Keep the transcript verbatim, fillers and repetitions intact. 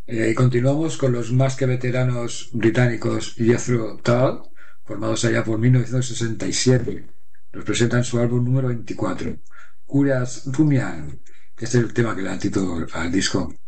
Eh, continuamos con los más que veteranos británicos Jethro Tull, formados allá por mil novecientos sesenta y siete. Nos presentan su álbum número veinticuatro, Curious Rumian. Este es el tema que le da título al disco.